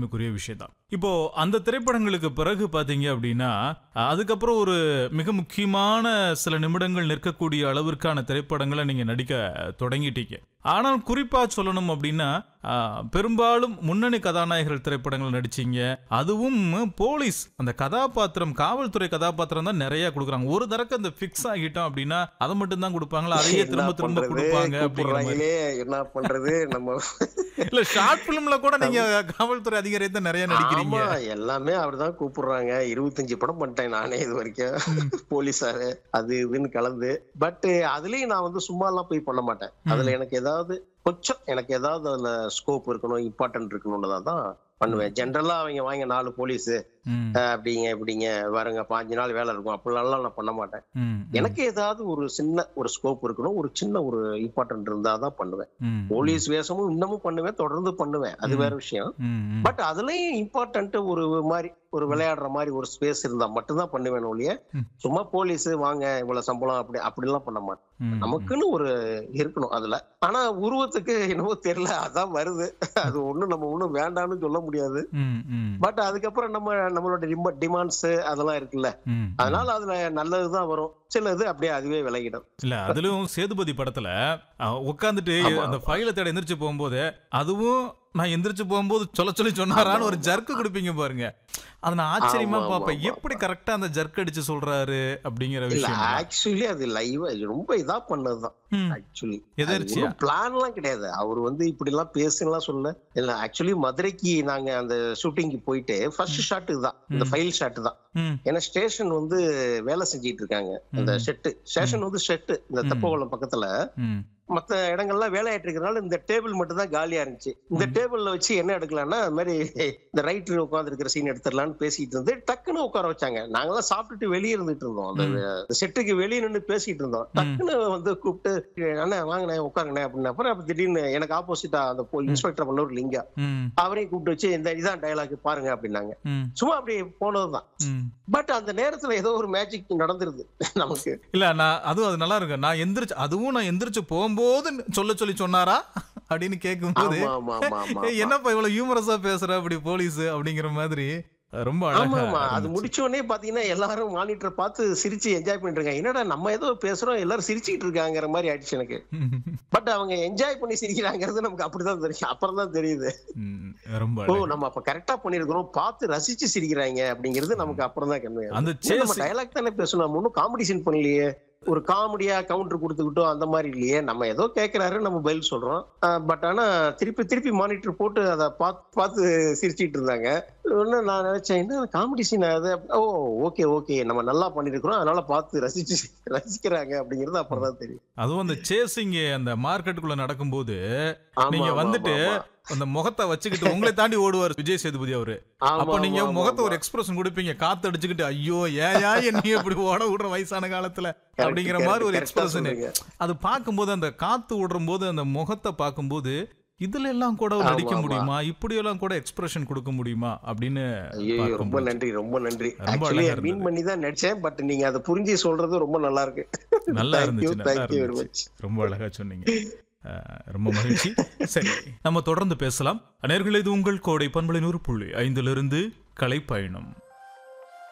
பெருமைக்குரிய விஷயம் தான். இப்போ அந்த திரைப்படங்களுக்கு பிறகு பாத்தீங்க அப்படின்னா அதுக்கப்புறம் ஒரு மிக முக்கியமான சில நிமிடங்கள் நிற்கக்கூடிய அளவிற்கான திரைப்படங்களை நீங்க நடிக்க தொடங்கிட்டீங்க. ஆனால் குறிப்பா சொல்லணும் அப்படின்னா பெரும்பாலும் முன்னணி கதாநாயகர்கள் திரைப்படங்கள் நடிச்சீங்க. அதுவும் போலீஸ் அந்த கதாபாத்திரம், காவல்துறை கதாபாத்திரம் தான் நிறைய கொடுக்குறாங்க. ஒரு தடவை அந்த பிக்ஸ் ஆகிட்டோம் அப்படின்னா அதை மட்டும் தான் கொடுப்பாங்களா, அதையே திரும்ப திரும்ப கொடுப்பாங்க அப்படிங்கிற மாதிரி. என்ன பண்றது நம்ம இல்ல ஷார்ட் பிலிம்ல கூட நீங்க காவல்துறை அதிகாரி தான் நிறைய நடிக்கிறீங்க. எல்லாமே அப்படிதான் கூப்பிடுறாங்க. 25 படம் பண்ணிட்டேன் நானே இது வரைக்கும் போலீஸாரு அது இதுன்னு கலந்து. பட் அதுலயும் நான் வந்து சும்மா எல்லாம் போய் பண்ண மாட்டேன். அதுல எனக்கு ஏதாவது கொஞ்சம் அதுல ஸ்கோப் இருக்கணும், இம்பார்ட்டன்ட் இருக்கணும்ன்றதான் பண்ணுவேன். ஜென்ரலா அவங்க வாங்க 4 போலீஸ் அப்படிங்க இப்படிங்க வருங்க 5 நாள் வேலை இருக்கும் அப்படிலாம் நான் பண்ண மாட்டேன். எனக்கு ஏதாவது ஒரு சின்ன ஒரு ஸ்கோப் இருக்கணும், ஒரு சின்ன ஒரு இம்பார்ட்டன்ட் இருந்தாதான் பண்ணுவேன். போலீஸ் வேஷமும் இன்னமும் பண்ணுவேன், தொடர்ந்து பண்ணுவேன், அது வேற விஷயம். பட் அதுலயும் இம்பார்ட்டன்ட் ஒரு மாதிரி ஒரு விளையாடுற மாதிரி ஒரு ஸ்பேஸ் இருந்தா மட்டும்தான் பண்ணுவேன் ஒழிய சும்மா போலீஸ் வாங்க இவ்வளவு சம்பளம் அப்படிலாம் பண்ண மாட்டேன். நமக்குன்னு ஒரு இருக்கணும் அதுல. ஆனா உருவத்துக்கு என்னவோ தெரியல, அதான் வருது. அது நம்ம ஒண்ணும் வேண்டாம்னு சொல்ல முடியாது. பட் அதுக்கப்புறம் நம்மளோட டிமாண்ட்ஸ் அதெல்லாம் இருக்குல்ல, அதனால அதுல நல்லதுதான் வரும், சிலது அப்படியே அதுவே விலகிடும். இல்ல அதுலயும் சேதுபதி படத்துல உட்காந்துட்டு அந்த ஃபைலை தேட எந்திரிச்சு போகும்போது அதுவும் நான் எந்திரிச்சு போகும்போது சொல்லி சொன்னாரான்னு ஒரு ஜர்க்கு கொடுப்பீங்க பாருங்க. அது நான் ஆச்சரியமா பாப்பேன், எப்படி கரெக்டா அந்த ஜர்க் அடிச்சு சொல்றாரு அப்படிங்கிற விஷயம். ஆக்சுவலி அது லைவா ரொம்ப இதா பண்ணதுதான். ஆக்சுவலி பிளான் எல்லாம் கிடையாது. அவர் வந்து இப்படி எல்லாம் பேசுலாம் சொல்ல இல்ல. ஆக்சுவலி மதுரைக்கு நாங்க அந்த ஷூட்டிங்க்கு போயிட்டு ஃபர்ஸ்ட் ஷாட் இதுதான், இந்த ஃபைல் ஷாட் தான். ஏன்னா ஸ்டேஷன் வந்து வேலை செஞ்சிட்டு இருக்காங்க. அந்த ஸ்டேஷன் வந்து ஷெட்டு இந்த தெப்பகுளம் பக்கத்துல. மத்த இடங்கள்லாம் வேலையாட்டு இருக்கிறதுனால இந்த டேபிள் மட்டும் தான் காலியா இருந்துச்சு. இந்த டேபிள்ல வச்சு என்ன எடுக்கலாம்னா அது மாதிரி இந்த ரைட்டர் உட்கார்ந்து இருக்கிற சீன் எடுத்துடலாம்னு பேசிட்டு இருந்து டக்குன்னு உட்கார வச்சாங்க. நாங்கெல்லாம் சாப்பிட்டுட்டு வெளியே இருந்துட்டு இருந்தோம், அந்த செட்டுக்கு வெளியே நின்று பேசிட்டு இருந்தோம். டக்குன்னு வந்து கூப்பிட்டு அண்ணா வாங்கினே உட்காருங்கண்ணே அப்படின்னு. அப்புறம் திடீர்னு எனக்கு ஆப்போசிட்டா அந்த இன்ஸ்பெக்டர் பண்ண ஒரு லிங்கா அவரையும் கூப்பிட்டு வச்சு இந்த இதான் டயலாக் பாருங்க அப்படின்னாங்க. சும்மா அப்படி போனதுதான். பட் அந்த நேரத்துல ஏதோ ஒரு மேஜிக் நடந்துருது நமக்கு. இல்ல நான் அதுவும் அது நல்லா இருக்கு. நான் எந்திரிச்சு போகும்போது சொல்லி சொன்னாரா அப்படின்னு கேட்கும்போது என்னப்பா இவ்வளவு ஹியூமரஸா பேசுற அப்படி போலீஸ் அப்படிங்கிற மாதிரி ரொம்ப அழகா. அது முடிச்ச உடனே பாத்தீங்கன்னா எல்லாரும் மானிட்டர் பார்த்து சிரிச்சு என்ஜாய் பண்ணிட்டு இருக்காங்க. என்னடா நம்ம ஏதோ பேசுறோம் எல்லாரும் சிரிச்சுட்டு இருக்காங்கிற மாதிரி ஆயிடுச்சு எனக்கு. பட் அவங்க என்ஜாய் பண்ணி சிரிக்கிறாங்கிறது நமக்கு அப்படிதான் தெரியும், அப்புறம் தான் தெரியுது. நம்ம அப்ப கரெக்டா பண்ணிருக்கிறோம், பார்த்து ரசிச்சு சிரிக்கிறாங்க அப்படிங்கிறது நமக்கு அப்புறம் தான் கண்மை. அந்த நம்ம டயலாக் தானே பேசணும், ஒன்னும் காமெடி சீன் பண்ணலையே, ஒரு காமெடியா கவுண்டர் கொடுத்துக்கிட்டோம் அந்த மாதிரி இல்லையே. நம்ம ஏதோ கேட்கிறாரு நம்ம பதில் சொல்றோம். பட் ஆனா திருப்பி மானிட்டர் போட்டு அதை பார்த்து சிரிச்சிட்டு இருந்தாங்க. ஒன்னு நான் நினைச்சேன் என்ன காமெடி சீன் அது. ஓ ஓகே நம்ம நல்லா பண்ணிருக்கிறோம் அதனால பார்த்து ரசிக்கிறாங்க அப்படிங்கிறது அப்புறம் தான் தெரியும். அதுவும் அந்த சேசிங் அந்த மார்க்கெட்டுக்குள்ள நடக்கும்போது நீங்க வந்துட்டு அந்த முகத்தை வச்சுக்கிட்டு உங்களை தாண்டி ஓடுவார் விஜய் சேதுபதி அவரு. அப்ப நீங்க முகத்தை ஒரு எக்ஸ்பிரஷன் கொடுப்பீங்க, காத்து அடிச்சுக்கிட்டு ஐயோ ஏயா என்னைய இப்படி ஓட விடுற வயசான காலத்துல அப்படிங்கிற மாதிரி ஒரு எக்ஸ்பிரஷன். அது பார்க்கும்போது அந்த காத்து விடுற போது அந்த முகத்தை பார்க்கும்போது இதுல எல்லாம் கூட நடிக்க முடியுமா, இப்படி எல்லாம் கூட எக்ஸ்பிரஷன் கொடுக்க முடியுமா அப்படின்னு. ரொம்ப நன்றி. மீன் பண்ணி தான் நடிச்சேன். பட் நீங்க அதை புரிஞ்சு சொல்றது ரொம்ப நல்லா இருக்கு. நல்லா இருந்துச்சு, ரொம்ப அழகா சொன்னீங்க. ரொம்ப மகிழ்ச்சி. சரி, நம்ம தொடர்ந்து பேசலாம். நேயர்களே, இது உங்கள் கோடை பண்பலை 100.5 கலைப்பயணம்.